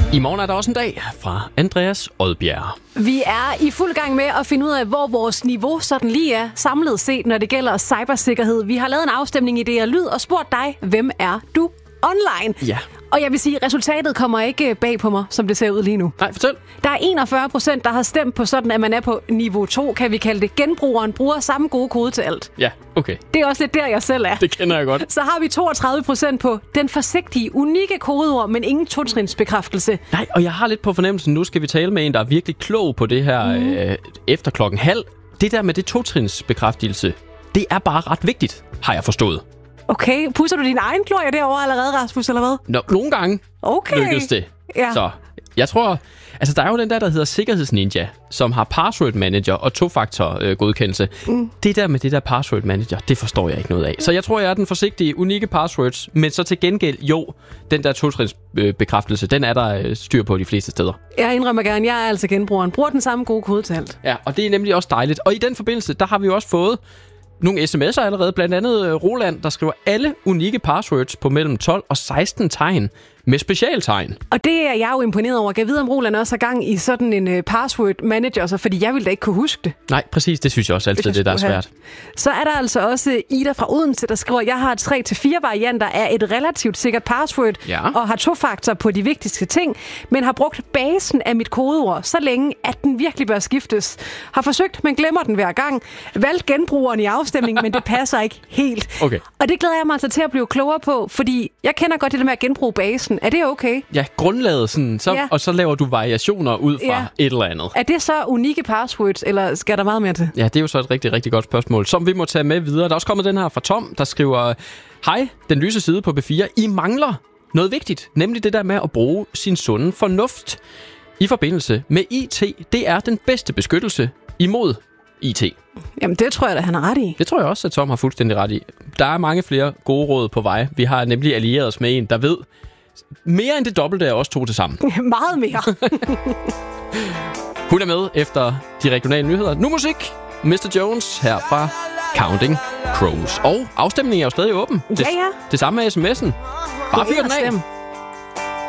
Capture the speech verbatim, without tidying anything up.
I morgen er der også en dag fra Andreas Odbjerg. Vi er i fuld gang med at finde ud af, hvor vores niveau sådan lige er samlet set, når det gælder cybersikkerhed. Vi har lavet en afstemning i D R Lyd og spurgt dig, hvem er du online? Ja. Og jeg vil sige, at resultatet kommer ikke bag på mig, som det ser ud lige nu. Nej, fortæl. Der er enogfyrre procent, der har stemt på sådan, at man er på niveau to, kan vi kalde det. Genbrugeren bruger samme gode kode til alt. Ja, okay. Det er også lidt der, jeg selv er. Det kender jeg godt. Så har vi toogtredive procent på den forsigtige, unikke kodeord, men ingen totrinsbekræftelse. Nej, og jeg har lidt på fornemmelsen, nu skal vi tale med en, der er virkelig klog på det her mm. øh, efter klokken halv. Det der med det totrinsbekræftelse, det er bare ret vigtigt, har jeg forstået. Okay, pusser du din egen glorie derovre allerede, Rasmus, eller hvad? Nå, nogle gange okay. lykkedes det. Ja. Så jeg tror, altså der er jo den der, der hedder Sikkerhedsninja, som har password manager og tofaktor øh, godkendelse. Mm. Det der med det der password manager, det forstår jeg ikke noget af. Så jeg tror, jeg er den forsigtige, unikke passwords, men så til gengæld, jo, den der totrinsbekræftelse, den er der øh, styr på de fleste steder. Jeg indrømmer gerne, jeg er altså genbrugeren. Bruger den samme gode kode til alt. Ja, og det er nemlig også dejligt. Og i den forbindelse, der har vi jo også fået nogle sms'er allerede, blandt andet Roland, der skriver alle unikke passwords på mellem tolv og seksten tegn med specialtegn. Og det er jeg jo imponeret over. Jeg ved, om Roland også har gang i sådan en uh, password manager, så, fordi jeg ville da ikke kunne huske det. Nej, præcis. Det synes jeg også altid, det der er svært. Så er der altså også Ida fra Odense, der skriver, jeg har tre til fire varianter af et relativt sikkert password, ja. og har tofaktor på de vigtigste ting, men har brugt basen af mit kodeord så længe, at den virkelig bør skiftes. Har forsøgt, men glemmer den hver gang. Valgt genbrugeren i afstemningen, men det passer ikke helt. Okay. Og det glæder jeg mig altså til at blive klogere på, fordi jeg kender godt det der med at genbruge basen. Er det okay? Ja, grundlaget sådan, så, ja. Og så laver du variationer ud fra ja. et eller andet. Er det så unikke passwords, eller skal der meget mere til? Ja, det er jo så et rigtig, rigtig godt spørgsmål, som vi må tage med videre. Der er også kommet den her fra Tom, der skriver, hej, den lyse side på B fire. I mangler noget vigtigt, nemlig det der med at bruge sin sunde fornuft i forbindelse med I T. Det er den bedste beskyttelse imod I T. Jamen, det tror jeg da, han har ret i. Det tror jeg også, at Tom har fuldstændig ret i. Der er mange flere gode råd på vej. Vi har nemlig allieret os med en, der ved mere end det dobbelte af os to til sammen. Meget mere. Hun er med efter de regionale nyheder. Nu musik. mister Jones her fra Counting Crows. Og afstemningen er jo stadig åben. Ja, ja. Det, det samme med sms'en. Bare fyr den af.